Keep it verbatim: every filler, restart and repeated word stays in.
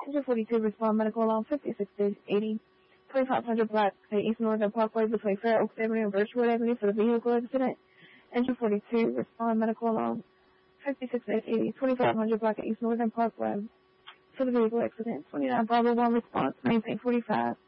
Engine forty-two, respond medical alarm fifty-six eighty, twenty-five hundred block at East Northern Parkway between Fair Oaks Avenue and Birchwood Avenue for the vehicle accident. Engine forty-two, respond medical alarm fifty-six eighty, twenty-five hundred block at East Northern Parkway for the vehicle accident. twenty-nine Bravo one response, maintain forty-five.